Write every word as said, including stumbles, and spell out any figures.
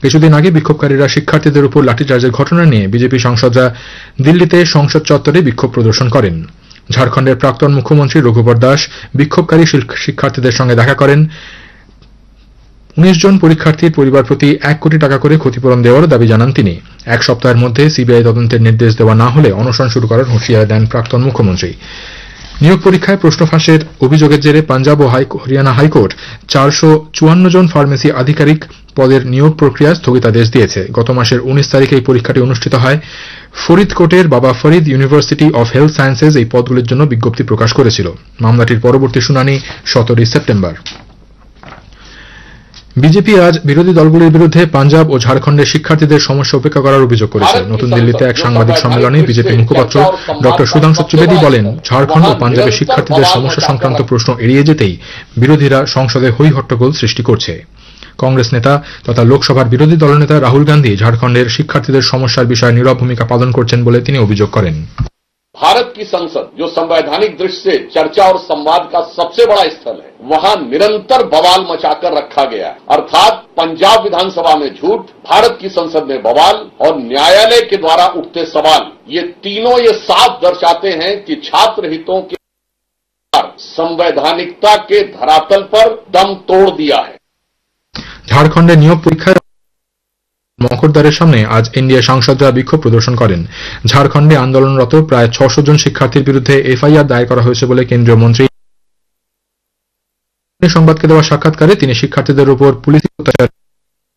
কিছুদিন আগে বিক্ষোভকারীরা শিক্ষার্থীদের উপর লাঠিচার্জের ঘটনা নিয়ে বিজেপি সাংসদরা দিল্লিতে সংসদ চত্বরে বিক্ষোভ প্রদর্শন করেন। ঝাড়খণ্ডের প্রাক্তন মুখ্যমন্ত্রী রঘুবর দাস বিক্ষোভকারী শিক্ষার্থীদের সঙ্গে দেখা করেন। উনিশ জন পরীক্ষার্থীর পরিবার প্রতি এক কোটি টাকা করে ক্ষতিপূরণ দেওয়ার দাবি জানান তিনি। এক সপ্তাহের মধ্যে সিবিআই তদন্তের নির্দেশ দেওয়া না হলে অনশন শুরু করার হুঁশিয়ারি দেন প্রাক্তন মুখ্যমন্ত্রী। নিয়োগ পরীক্ষায় প্রশ্ন ফাঁসের অভিযোগের জেরে পাঞ্জাব ও হরিয়ানা হাইকোর্ট চারশো চুয়ান্ন জন ফার্মেসি আধিকারিক পদের নিয়োগ প্রক্রিয়া স্থগিতাদেশ দিয়েছে। গত মাসের উনিশ তারিখে এই পরীক্ষাটি অনুষ্ঠিত হয়। ফরিদকোটের বাবা Farid university of health sciences এই পদগুলির জন্য বিজ্ঞপ্তি প্রকাশ করেছিল। মামলাটির পরবর্তী শুনানি সতেরোই সেপ্টেম্বর। বিজেপি আজ বিরোধী দলগুলির বিরুদ্ধে পাঞ্জাব ও ঝাড়খণ্ডের শিক্ষার্থীদের সমস্যা উপেক্ষা করার অভিযোগ করেছে। নতুন দিল্লিতে এক সাংবাদিক সম্মেলনে বিজেপি মুখপাত্র ড সুধাংশু ত্রিবেদী বলেন, ঝাড়খণ্ড ও পাঞ্জাবের শিক্ষার্থীদের সমস্যা সংক্রান্ত প্রশ্ন এড়িয়ে যেতেই বিরোধীরা সংসদে হৈ হট্টগোল সৃষ্টি করছে। কংগ্রেস নেতা তথা লোকসভার বিরোধী দলনেতা রাহুল গান্ধী ঝাড়খণ্ডের শিক্ষার্থীদের সমস্যার বিষয়ে নীরব ভূমিকা পালন করছেন বলে তিনি অভিযোগ করেন। भारत की संसद जो संवैधानिक दृष्टि से चर्चा और संवाद का सबसे बड़ा स्थल है, वहां निरंतर बवाल मचाकर रखा गया है। अर्थात पंजाब विधानसभा में झूठ, भारत की संसद में बवाल और न्यायालय के द्वारा उठते सवाल, ये तीनों ये साफ दर्शाते हैं कि छात्र हितों के संवैधानिकता के धरातल पर दम तोड़ दिया है। झारखंडे नियोग परीक्षा মকরদ্বারের সামনে আজ এনডিএ সাংসদরা বিক্ষোভ প্রদর্শন করেন। ঝাড়খণ্ডে আন্দোলনরত প্রায় ছশো জন শিক্ষার্থীর বিরুদ্ধে এফআইআর দায়ের করা হয়েছে বলে কেন্দ্রীয় মন্ত্রী সংবাদকে দেওয়া সাক্ষাৎকারে তিনি শিক্ষার্থীদের উপর পুলিশি অত্যাচার